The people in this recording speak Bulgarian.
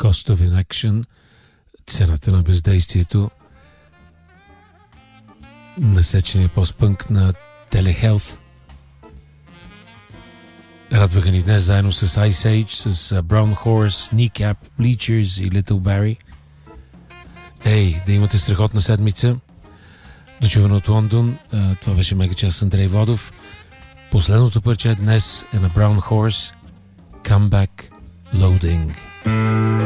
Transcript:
Cost of Inaction, цената на бездействието, насечения постпънк на Телехелт. Радваха ни днес заедно с Ice Age, с Brown Horse, Kneecap, Bleachers и Little Barry. Да имате страхотна седмица. Дочуване от Лондон. Това беше Мегачас с Андрей Водов. Последното парче днес е на Brown Horse, Come Back Loading.